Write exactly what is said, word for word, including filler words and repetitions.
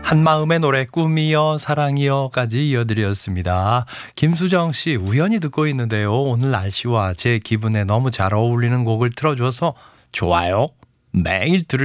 한마음의 노래 꿈이여 사랑이여까지 이어드렸습니다. 김수정 씨 우연히 듣고 있는데요. 오늘 날씨와 제 기분에 너무 잘 어울리는 곡을 틀어줘서 좋아요. 매일 들을